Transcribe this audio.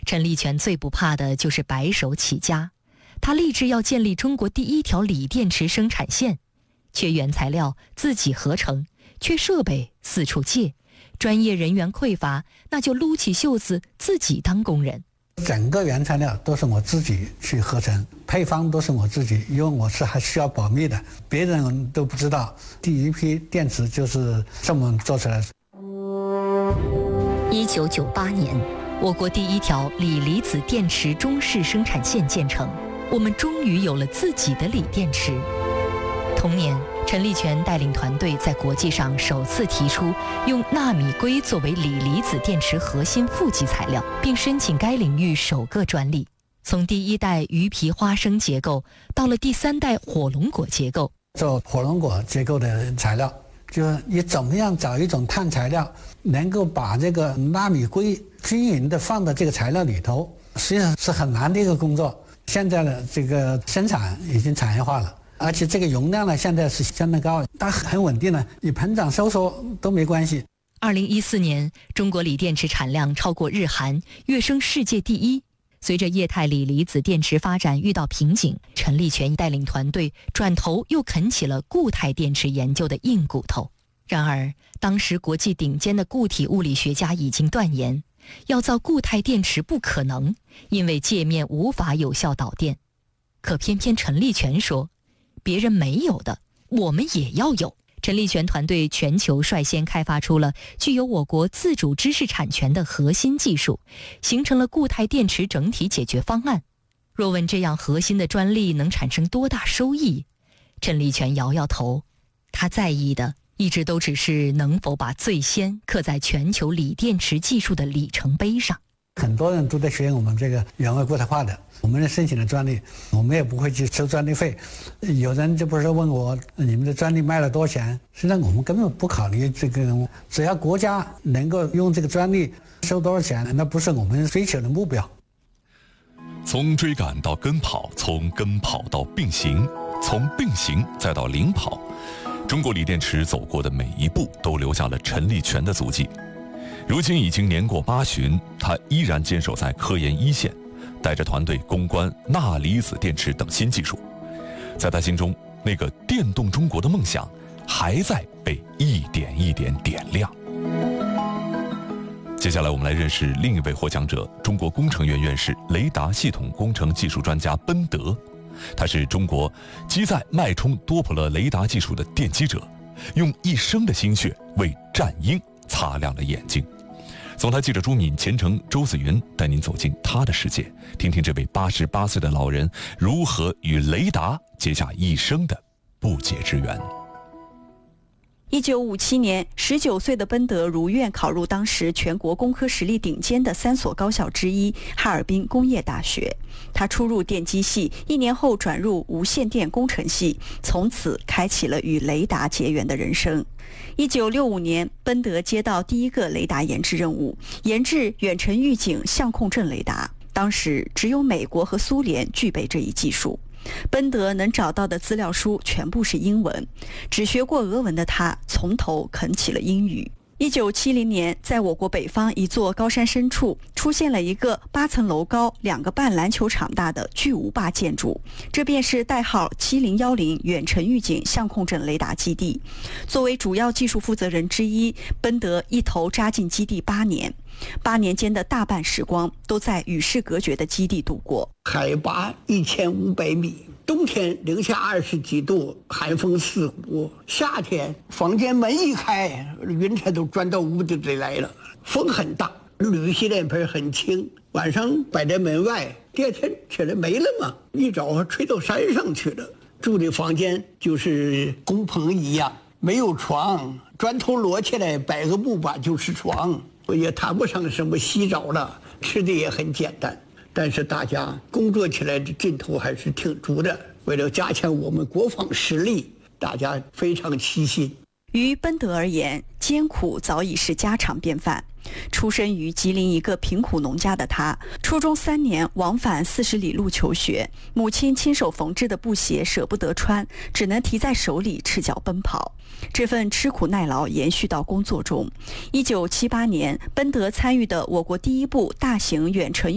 陈立全最不怕的就是白手起家，他立志要建立中国第一条锂电池生产线，缺原材料自己合成，缺设备四处借，专业人员匮乏，那就撸起袖子自己当工人。 整个原材料都是我自己去合成，配方都是我自己，因为我是还需要保密的，别人都不知道。第一批电池就是这么做出来的。 1998年，我国第一条锂离子电池中式生产线建成，我们终于有了自己的锂电池。同年，陈立全带领团队在国际上首次提出用纳米硅作为锂离子电池核心负极材料，并申请该领域首个专利。从第一代鱼皮花生结构到了第3代火龙果结构， 做火龙果结构的材料，就是你怎么样找一种碳材料，能够把这个纳米硅均匀的放到这个材料里头，实际上是很难的一个工作。现在的这个生产已经产业化了。而且这个容量呢，现在是相当高，它很稳定了，你膨胀收缩都没关系。 2014年，中国锂电池产量超过日韩，跃升世界第一。随着液态锂离子电池发展遇到瓶颈，陈立全带领团队转头又啃起了固态电池研究的硬骨头。然而，当时国际顶尖的固体物理学家已经断言，要造固态电池不可能，因为界面无法有效导电。可偏偏陈立全说，别人没有的，我们也要有。陈立全团队全球率先开发出了具有我国自主知识产权的核心技术，形成了固态电池整体解决方案。若问这样核心的专利能产生多大收益，陈立全摇摇头，他在意的一直都只是能否把最先刻在全球锂电池技术的里程碑上。 很多人都在学我们这个原位固态化的，我们申请的专利，我们也不会去收专利费。有人就不是问我你们的专利卖了多少钱，实际上我们根本不考虑这个，只要国家能够用这个专利收多少钱，那不是我们追求的目标。 从追赶到跟跑，从跟跑到并行，从并行再到领跑，中国锂电池走过的每一步都留下了陈立全的足迹。如今已经年过80，他依然坚守在科研一线，带着团队攻关钠离子电池等新技术。在他心中，那个电动中国的梦想还在被一点一点点亮。接下来我们来认识另一位获奖者，中国工程院院士、雷达系统工程技术专家奔德。他是中国机载脉冲多普勒雷达技术的奠基者，用一生的心血为战鹰擦亮了眼睛。总台记者朱敏、前程、周子云带您走进他的世界，听听这位88岁的老人如何与雷达结下一生的不解之缘。 1957年，19岁的奔德如愿考入当时全国工科实力顶尖的3所高校之一哈尔滨工业大学。他初入电机系，1年后转入无线电工程系，从此开启了与雷达结缘的人生。1965年，奔德接到第一个雷达研制任务，研制远程预警相控阵雷达。当时只有美国和苏联具备这一技术。奔德能找到的资料书全部是英文，只学过俄文的他从头啃起了英语。1970年，在我国北方一座高山深处，出现了一个8层楼高、2个半篮球场大的巨无霸建筑，这便是代号7010远程预警相控阵雷达基地。作为主要技术负责人之一，奔德一头扎进基地8年，8年间的大半时光都在与世隔绝的基地度过。 海拔1500米，冬天零下20几度，寒风刺骨；夏天房间门一开，云彩都钻到屋子里来了，风很大，铝洗脸盆很轻，晚上摆在门外，第二天起来没了嘛，一早吹到山上去了。住的房间就是工棚一样，没有床，砖头摞起来摆个木板就是床，也谈不上什么洗澡了，吃的也很简单。但是大家工作起来的劲头还是挺足的，为了加强我们国防实力，大家非常齐心。 于奔德而言，艰苦早已是家常便饭。出身于吉林一个贫苦农家的他，初中3年往返40里路求学，母亲亲手缝制的布鞋舍不得穿，只能提在手里赤脚奔跑。这份吃苦耐劳延续到工作中。1978年，奔德参与的我国第一部大型远程